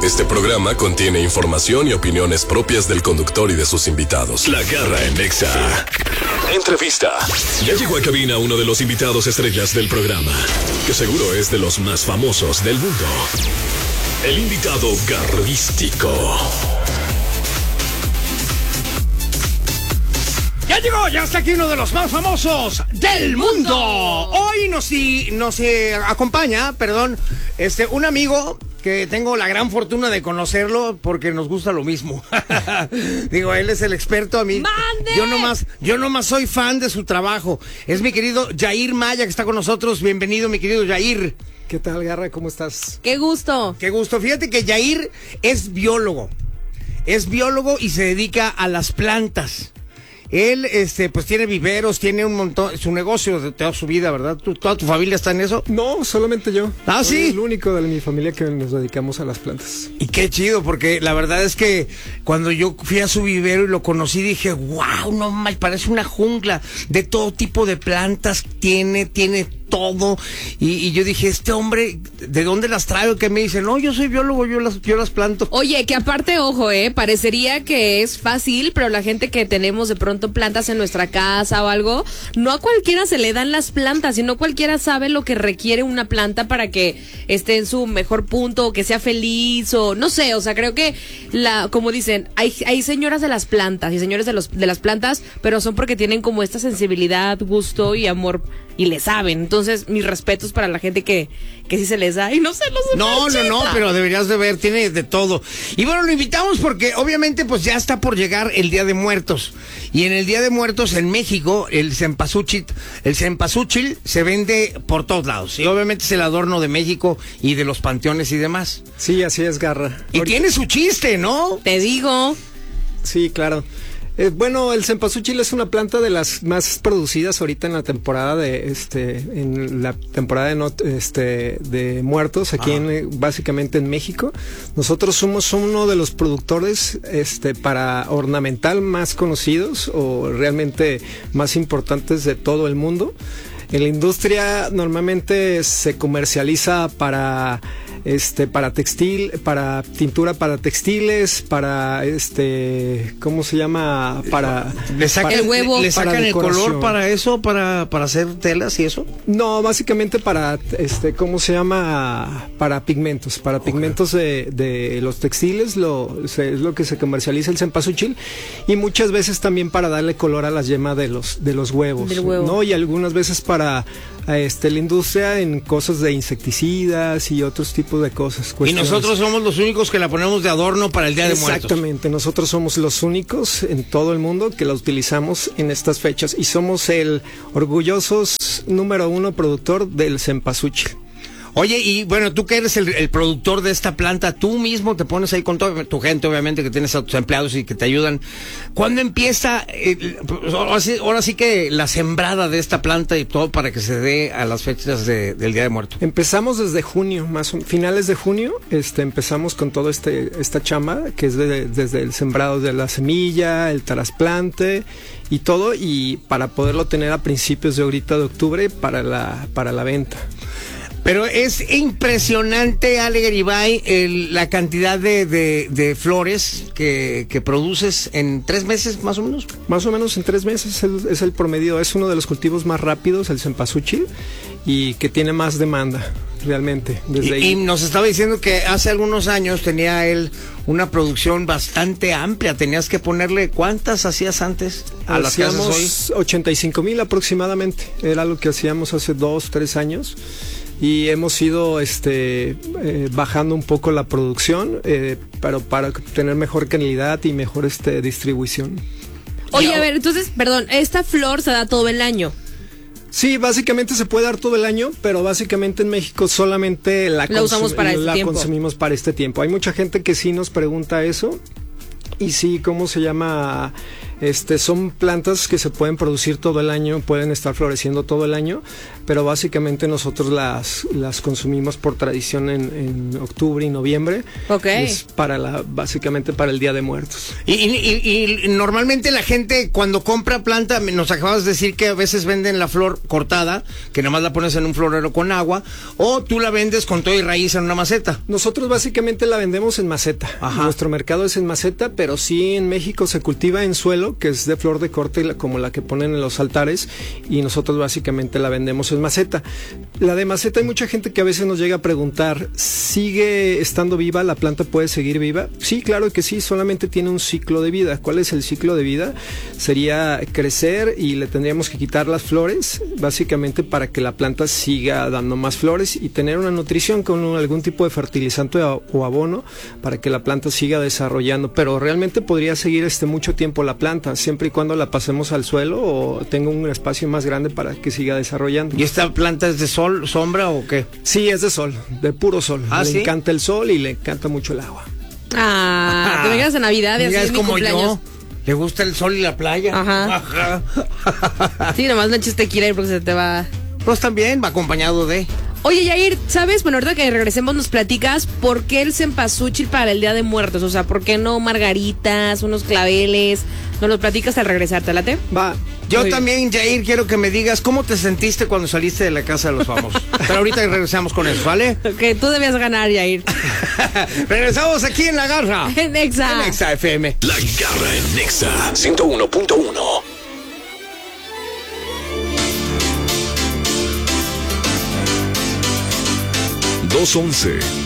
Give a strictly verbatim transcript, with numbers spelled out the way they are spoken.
Este programa contiene información y opiniones propias del conductor y de sus invitados. La Garra en Nexa. Entrevista. Ya llegó a cabina uno de los invitados estrellas del programa, que seguro es de los más famosos del mundo. El invitado garrístico. Ya llegó, ya está aquí uno de los más famosos del mundo. Hoy nos, nos eh, acompaña, perdón, este, un amigo que tengo la gran fortuna de conocerlo porque nos gusta lo mismo. Digo, él es el experto, a mí. ¡Mande! Yo nomás, yo nomás soy fan de su trabajo. Es mi querido Yair Maya que está con nosotros. Bienvenido, mi querido Yair. ¿Qué tal, Garra? ¿Cómo estás? ¡Qué gusto! Qué gusto. Fíjate que Yair es biólogo. Es biólogo y se dedica a las plantas. Él, este, pues tiene viveros, tiene un montón, su negocio de toda su vida, ¿verdad? ¿Tú, ¿Toda tu familia está en eso? No, solamente yo. Ah, Soy ¿sí? el único de mi familia que nos dedicamos a las plantas. Y qué chido, porque la verdad es que cuando yo fui a su vivero y lo conocí, dije, wow, no mal, parece una jungla de todo tipo de plantas, tiene, tiene todo. Y, y yo dije, este hombre, ¿de dónde las traigo? Que me dice, no, yo soy biólogo, yo las, yo las planto. Oye, que aparte, ojo, eh, parecería que es fácil, pero la gente que tenemos de pronto plantas en nuestra casa o algo, no a cualquiera se le dan las plantas, y no cualquiera sabe lo que requiere una planta para que esté en su mejor punto, o que sea feliz, o no sé, o sea, creo que, la, como dicen, hay, hay señoras de las plantas y señores de, los, de las plantas, pero son porque tienen como esta sensibilidad, gusto y amor, y le saben. Entonces, mis respetos para la gente que, que sí se les da, y no se los No, no, no, pero deberías de ver, tiene de todo. Y bueno, lo invitamos porque obviamente pues ya está por llegar el Día de Muertos. Y en el Día de Muertos en México, el cempasúchil, el cempasúchil se vende por todos lados. Y obviamente es el adorno de México y de los panteones y demás. Sí, así es, Garra. Y Ahorita... tiene su chiste, ¿no? Te digo. Sí, claro. Eh, bueno, el cempasúchil es una planta de las más producidas ahorita en la temporada de, este, en la temporada de, not, este, de muertos aquí en, básicamente en México. Nosotros somos uno de los productores, este, para ornamental más conocidos o realmente más importantes de todo el mundo. En la industria normalmente se comercializa para este para textil, para tintura para textiles, para este, ¿cómo se llama? Para le sacan el huevo, le sacan para el color para eso, para para hacer telas y eso. No, básicamente para este, ¿cómo se llama? Para pigmentos, para okay. pigmentos de, de los textiles, lo se, es lo que se comercializa el cempasúchil, y muchas veces también para darle color a las yemas de los de los huevos, Del huevo. ¿no? Y algunas veces para a este, la industria en cosas de insecticidas y otros tipos de cosas. Y nosotros somos los únicos que la ponemos de adorno para el Día de Muertos. Exactamente, nosotros somos los únicos en todo el mundo que la utilizamos en estas fechas y somos el orgullosos número uno productor del cempasúchil. Oye, y bueno, tú que eres el, el productor de esta planta, tú mismo te pones ahí con toda tu gente, obviamente, que tienes a tus empleados y que te ayudan. ¿Cuándo empieza, eh, ahora, sí, ahora sí que la sembrada de esta planta y todo para que se dé a las fechas de, del Día de Muertos? Empezamos desde junio, más o, finales de junio, este, empezamos con todo este, esta chamba, que es de, desde el sembrado de la semilla, el trasplante y todo, y para poderlo tener a principios de ahorita de octubre para la, para la venta. Pero es impresionante, Ale Garibay, el, la cantidad de, de, de flores que, que produces en tres meses, más o menos. Más o menos en tres meses es el, es el promedio. Es uno de los cultivos más rápidos, el cempasúchil, y que tiene más demanda, realmente. Desde y, ahí. y nos estaba diciendo que hace algunos años tenía él una producción bastante amplia. Tenías que ponerle, ¿cuántas hacías antes a las que haces hoy? ochenta y cinco mil aproximadamente. Era lo que hacíamos hace dos, tres años. Y hemos ido este, eh, bajando un poco la producción, eh, pero para tener mejor calidad y mejor este, distribución. Oye, a ver, entonces, perdón, esta flor se da todo el año. Sí, básicamente se puede dar todo el año, pero básicamente en México solamente la, la usamos para este la tiempo. consumimos para este tiempo. Hay mucha gente que sí nos pregunta eso. Y sí, ¿cómo se llama? Este, son plantas que se pueden producir todo el año, pueden estar floreciendo todo el año, pero básicamente nosotros las, las consumimos por tradición en, en octubre y noviembre. Ok. Es para la, básicamente para el Día de Muertos. Y, y, y normalmente la gente cuando compra planta, nos acabas de decir que a veces venden la flor cortada, que nada más la pones en un florero con agua, o tú la vendes con todo y raíz en una maceta. Nosotros básicamente la vendemos en maceta. Ajá. Nuestro mercado es en maceta, pero sí en México se cultiva en suelo, que es de flor de corte, como la que ponen en los altares, y nosotros básicamente la vendemos en maceta. La de maceta, hay mucha gente que a veces nos llega a preguntar, ¿sigue estando viva? ¿La planta puede seguir viva? Sí, claro que sí, solamente tiene un ciclo de vida. ¿Cuál es el ciclo de vida? Sería crecer y le tendríamos que quitar las flores, básicamente para que la planta siga dando más flores y tener una nutrición con un, algún tipo de fertilizante o, o abono para que la planta siga desarrollando. Pero realmente podría seguir este mucho tiempo la planta, siempre y cuando la pasemos al suelo o tenga un espacio más grande para que siga desarrollando. ¿Y esta planta es de sol, sombra o qué? Sí, es de sol, de puro sol. ¿Ah, le sí? encanta el sol y le encanta mucho el agua. Ah, te vengas a Navidad y así Mira, es es mi como cumpleaños. yo. Le gusta el sol y la playa. Ajá. Ajá. Sí, nomás no eches tequila porque se te va. Pues también va acompañado de... Oye, Yair, ¿sabes? Bueno, ahorita que regresemos nos platicas por qué el cempasúchil para el Día de Muertos. O sea, ¿por qué no margaritas, unos claveles? Nos lo platicas al regresar, ¿te late? Va. Yo Muy también, Yair, quiero que me digas cómo te sentiste cuando saliste de la casa de los famosos. Pero ahorita regresamos con eso, ¿vale? Ok, tú debías ganar, Yair. Regresamos aquí en La Garra. En Exa. En Exa F M. La Garra en Nexa ciento uno punto uno. dos once